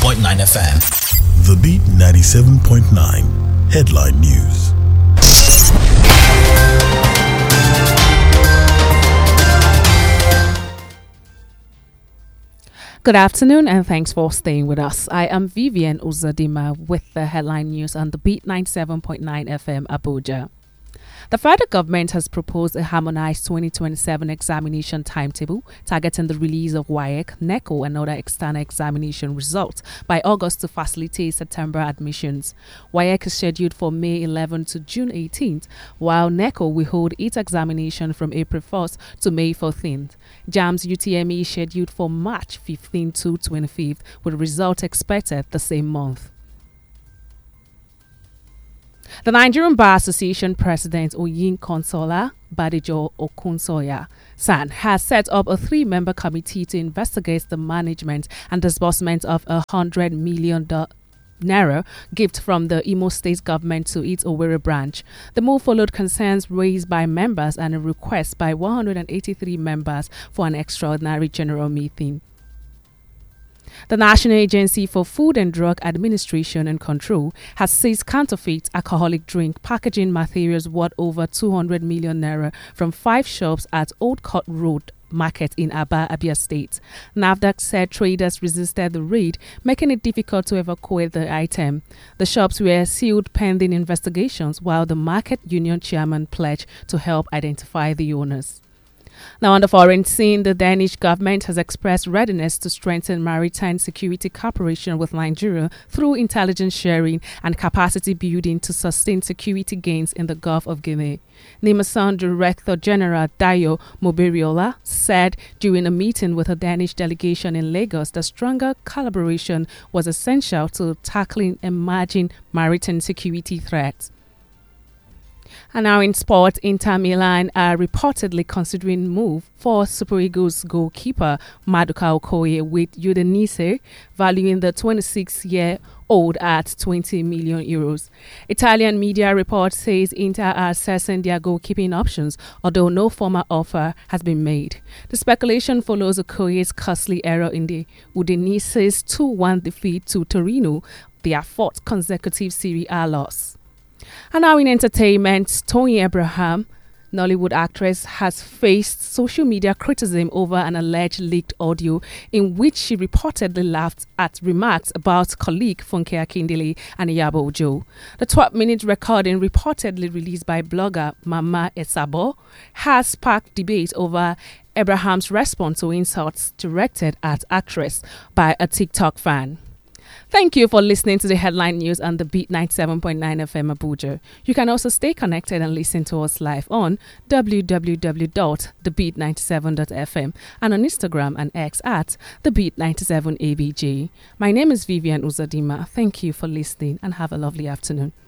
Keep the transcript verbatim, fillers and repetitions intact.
point nine F M. The Beat ninety-seven point nine Headline News. Good afternoon and thanks for staying with us. I am Vivian Uzadima with the headline news on the Beat ninety-seven point nine F M Abuja. The federal government has proposed a harmonized twenty twenty-seven examination timetable targeting the release of W A E C, NECO and other external examination results by August to facilitate September admissions. W A E C is scheduled for May eleventh to June eighteenth, while NECO will hold its examination from April first to May fourteenth. JAMB's U T M E is scheduled for March fifteenth to twenty-fifth, with results expected the same month. The Nigerian Bar Association President Oyin Consola Badijo Okunsoya San has set up a three-member committee to investigate the management and disbursement of a hundred million naira gift from the Imo State government to its Owerri branch. The move followed concerns raised by members and a request by one hundred eighty-three members for an extraordinary general meeting. The National Agency for Food and Drug Administration and Control has seized counterfeit alcoholic drink packaging materials worth over two hundred million naira from five shops at Old Court Road Market in Aba, Abia State. NAFDAC said traders resisted the raid, making it difficult to evacuate the item. The shops were sealed pending investigations, while the market union chairman pledged to help identify the owners. Now, on the foreign scene, the Danish government has expressed readiness to strengthen maritime security cooperation with Nigeria through intelligence sharing and capacity building to sustain security gains in the Gulf of Guinea. Nimasan Director General Dayo Moberiola said during a meeting with a Danish delegation in Lagos that stronger collaboration was essential to tackling emerging maritime security threats. And now in sport, Inter Milan are reportedly considering move for Super Eagles goalkeeper Maduka Okoye with Udinese, valuing the twenty-six-year-old at twenty million euros. Italian media report says Inter are assessing their goalkeeping options, although no formal offer has been made. The speculation follows Okoye's costly error in the Udinese's two one defeat to Torino, their fourth consecutive Serie A loss. And now in entertainment, Toyin Abraham, Nollywood actress, has faced social media criticism over an alleged leaked audio in which she reportedly laughed at remarks about colleague Funke Akindele and Iyabo Ojo. The twelve-minute recording, reportedly released by blogger Mama Esabo, has sparked debate over Abraham's response to insults directed at actress by a TikTok fan. Thank you for listening to the headline news on the Beat ninety-seven point nine F M Abuja. You can also stay connected and listen to us live on w w w dot the beat ninety-seven dot f m and on Instagram and X at the beat ninety-seven A B J. My name is Vivian Uzadima. Thank you for listening and have a lovely afternoon.